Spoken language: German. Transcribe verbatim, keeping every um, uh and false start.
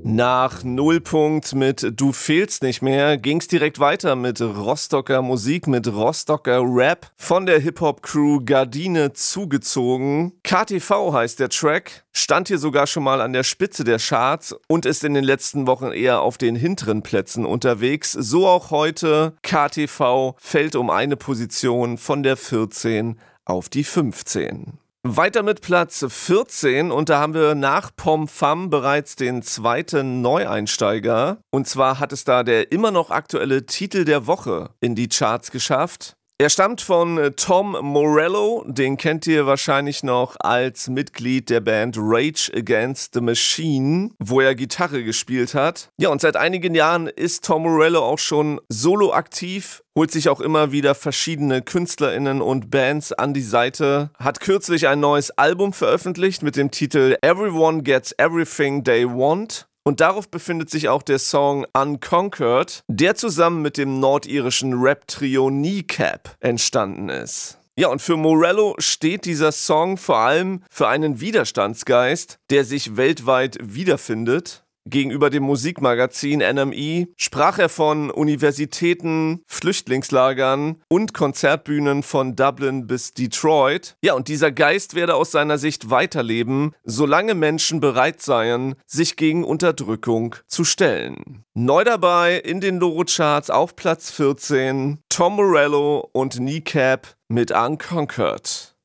Nach Nullpunkt mit Du fehlst nicht mehr ging's direkt weiter mit Rostocker Musik, mit Rostocker Rap. Von der Hip-Hop-Crew Gardine zugezogen. K T V heißt der Track, stand hier sogar schon mal an der Spitze der Charts und ist in den letzten Wochen eher auf den hinteren Plätzen unterwegs. So auch heute. K T V fällt um eine Position von der vierzehn auf die fünfzehn. Weiter mit Platz vierzehn und da haben wir nach Pom Fam bereits den zweiten Neueinsteiger. Und zwar hat es da der immer noch aktuelle Titel der Woche in die Charts geschafft. Er stammt von Tom Morello, den kennt ihr wahrscheinlich noch als Mitglied der Band Rage Against the Machine, wo er Gitarre gespielt hat. Ja, und seit einigen Jahren ist Tom Morello auch schon solo aktiv, holt sich auch immer wieder verschiedene KünstlerInnen und Bands an die Seite, hat kürzlich ein neues Album veröffentlicht mit dem Titel Everyone Gets Everything They Want. Und darauf befindet sich auch der Song Unconquered, der zusammen mit dem nordirischen Rap-Trio Kneecap entstanden ist. Ja, und für Morello steht dieser Song vor allem für einen Widerstandsgeist, der sich weltweit wiederfindet. Gegenüber dem Musikmagazin N M E sprach er von Universitäten, Flüchtlingslagern und Konzertbühnen von Dublin bis Detroit. Ja, und dieser Geist werde aus seiner Sicht weiterleben, solange Menschen bereit seien, sich gegen Unterdrückung zu stellen. Neu dabei in den Loro-Charts auf Platz vierzehn, Tom Morello und Kneecap mit Unconquered.